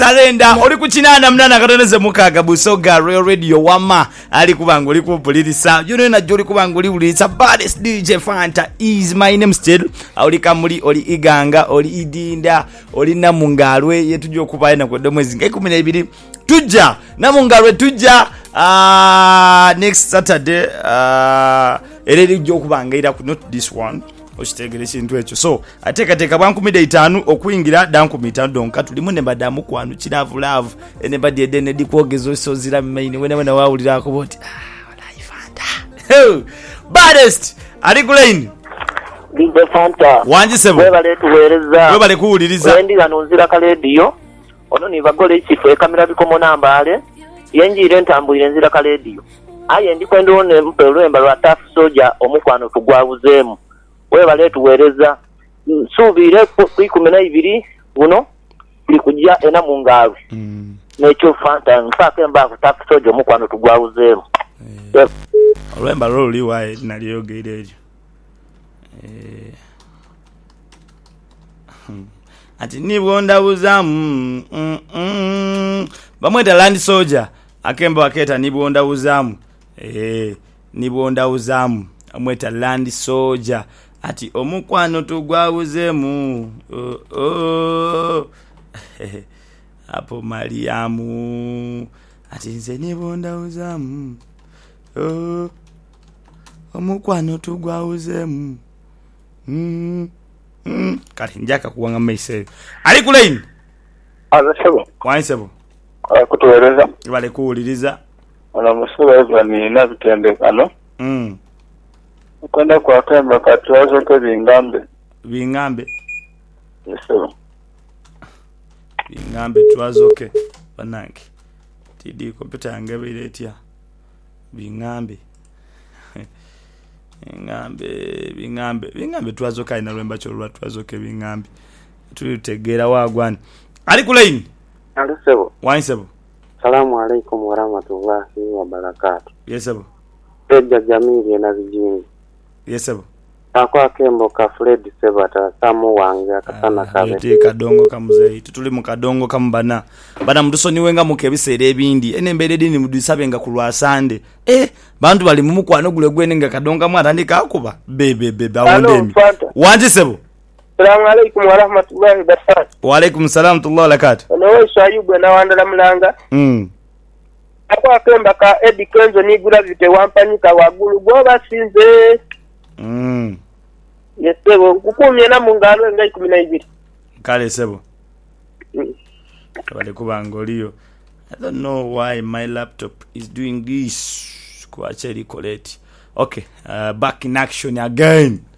Talenda oli ku 88.6 Busoga Royal Radio wama ali kubanga oli kupulirisa you know na joli kubanga oli ulisa baddest DJ Fanta is my name still oli kamuli oli iganga oli idinda oli namungalwe yetujjo kubaye na kwedo mwezi ngai 12 tujja namungalwe tujja next Saturday ereri jjo kubanga ira ku not this one okitegere kintu ekyo so ateekateeka bwa 15 okuyingira da 15 donka tulimu ne badamu kwanu kiravu ene badye dene dikwogezo sozira main wena wawulira akoboti wallahi Fanta baddest ali kulaini DJ Fanta wanji sebo webale kuwuliriza wendi ganonzira ka radio ono ni bagole ekifo kamera bikomo nambale yenjire ntambulire nzira ka radio aye ndi kwenda one mpelwemba lwa Tough Soldier omukwano tugwawuzemu webale tuwereza subire ku 12 buno kuli kujja ena mungawe nekyo Fanta mpaka mba ku Tough Soldier omukwano tugwawuzemu olwemba loli wae naliyogere ekyo ati nibonda buzamu bamweta Land Soldier akemba waketa nibonda buzamu nibonda buzamu amweta Land Soldier ati omukwano tugwawuzemu apo Mariamu ati nze nibonda buzamu omukwano tugwawuzemu kati njaka kuwanga maise ali kulaini azasebo waisebo kutuwereza bale kuwuliriza ona musula ezwa ni nabitendekano kwenda kwa kamba katwazo ko bingambe yesebo bingambe twazoke banange tidi computer yange biletia bingambe bingambe twazoka ina lwemba cyo lwa twazoke bingambe tutegera wagwana ali kulaini alisebo waisebo salamu alaykum wa rahmatullahi wa barakatuh yesebo Edja Jamili na vijini yesebo akwa kembo ka Fred Sebata samu wange akasana kabe yote kadongo kamuzei tutuli mu kadongo kambana bana mduso niwenga mukebisere ebindi enembere dini mudisabenga kulwa sande bantu bali mu mukwano gule gwenenga kadonga mwatandika akuba bebe awondemi wanje sebo salamu alaykum wa rahmatullahi wa barakatuh wa alaykum salam tullah lakat ono Sayubu na wandala mulanga akwa kemba ka Eddie Kenzo ni gravity wampanyika wagulu goba sinze yesebo kukumye na mungalo ngai 12 kale sebo bale kubangoliyo I don't know why my laptop is doing this kwa cheri collect okay back in action again